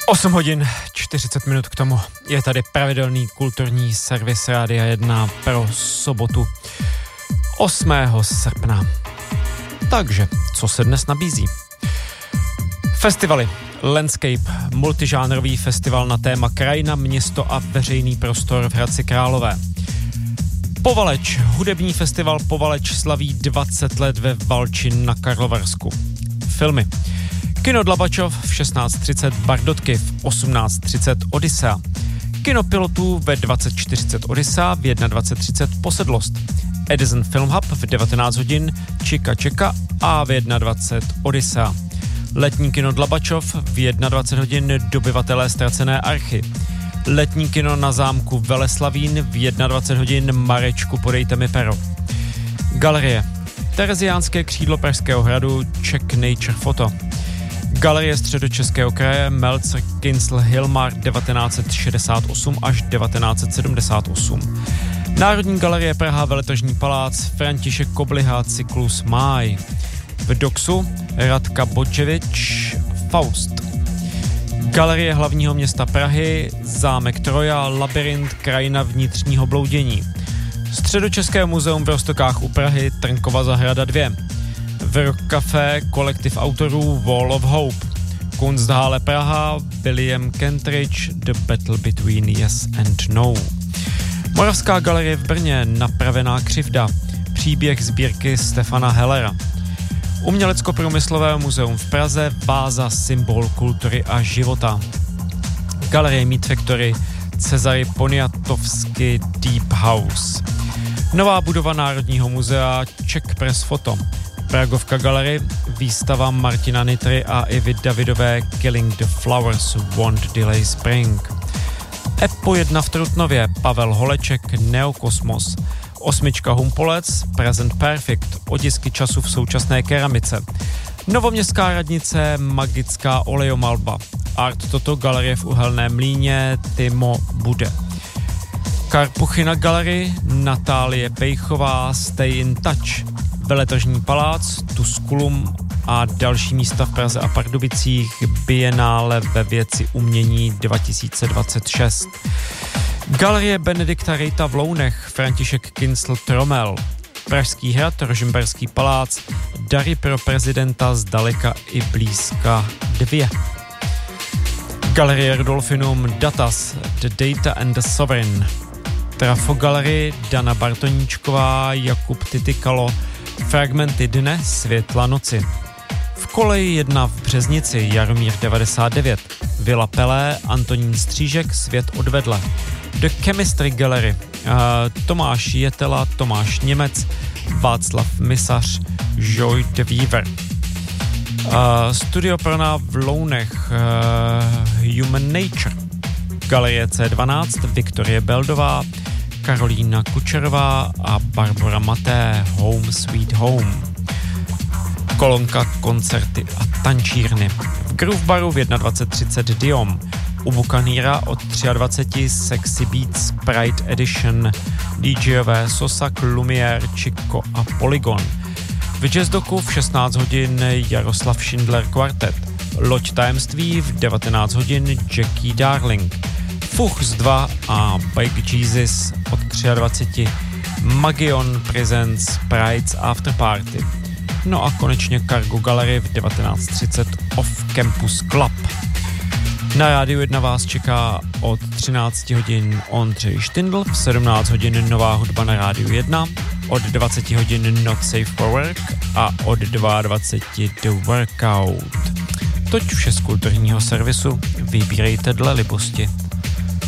8 hodin 40 minut k tomu. Je tady pravidelný kulturní servis Rádia 1 pro sobotu 8. srpna. Takže, co se dnes nabízí? Festivaly. Landscape, multižánrový festival na téma krajina, město a veřejný prostor v Hradci Králové. Povaleč, hudební festival Povaleč slaví 20 let ve Valči na Karlovarsku. Filmy. Kino Dlabačov v 16:30 Bardotky, v 18:30 Odyssea. Kino Pilotů ve 20:40 Odyssea, v 21:30 Posedlost. Edison Film Hub v 19 hodin Čika Čeka a v 21 Odyssea. Letní kino Dlabačov v 21 hodin Dobyvatelé ztracené archy. Letní kino na zámku Veleslavín v 21 hodin Marečku, podejte mi pero. Galerie. Tereziánské křídlo Pražského hradu Czech Nature Photo. Galerie Středočeského kraje Meltzer Kincl Hilmar 1968 až 1978. Národní galerie Praha Veletržní palác František Kobliha cyklus Máj. V Doxu Radka Bodževič Faust. Galerie hlavního města Prahy Zámek Troja Labyrint krajina vnitřního bloudění. Středočeské muzeum v Roztokách u Prahy Trnkova zahrada 2. V Rock Café kolektiv autorů Wall of Hope. Kunsthalle Praha William Kentridge The Battle Between Yes and No. Moravská galerie v Brně Napravená křivda. Příběh sbírky Stefana Hellera. Umělecko-průmyslové muzeum v Praze Váza symbol kultury a života. Galerie Meat Factory Cezary Poniatowski Deep House. Nová budova Národního muzea Czech Press Photo. Pragovka Gallery, výstava Martina Nitry a Ivy Davidové Killing the Flowers Won't Delay Spring. EPO 1 v Trutnově Pavel Holeček Neokosmos. 8 Humpolec Present Perfect, otisky času v současné keramice. Novoměstská radnice Magická olejomalba. Art Toto Galerie v Uhelném Mlýně Timo Bude. Karpuchina Gallery Natálie Pejchová Stay in Touch. Veletržní palác Tusculum a další místa v Praze a Pardubicích Biennále ve věci umění 2026. Galerie Benedikta Rejta v Lounech František Kincl Tromel. Pražský hrad Rožmberský palác Dary pro prezidenta zdaleka i blízka 2. Galerie Rudolfinum Datas The Data and the Sovereign. Trafo Gallery Dana Bartoníčková Jakub Titykalo Fragmenty dne, světla noci. V Koleji 1 v Březnici Jaromír 99. Vila Pelé Antonín Střížek Svět odvedle. The Chemistry Gallery Tomáš Jetela, Tomáš Němec, Václav Misař, Joy de Weaver. Studio Prona v Lounech Human Nature. Galerie C12 Viktorie Beldová, Karolína Kučerová a Barbara Maté Home Sweet Home. Kolonka koncerty a tančírny. V Groove Baru v 21:30 Diom. U Buccaneera od 23 Sexy Beats Pride Edition. DJové Sosak, Lumière, Chico a Polygon. V Jazzdoku v 16 hodin Jaroslav Schindler Quartet. Loď tajemství v 19 hodin Jackie Darling. Fuchs 2 a Bike Jesus od 23 Magion Presents Prides After Party. No a konečně Cargo Gallery v 19:30 Off Campus Club. Na Rádiu 1 vás čeká od 13 hodin Ondřej Štindl, v 17 hodin nová hudba na Rádiu 1, od 20 hodin Not Safe for Work a od 22 The Workout. Toť vše z kulturního servisu, vybírejte dle libosti.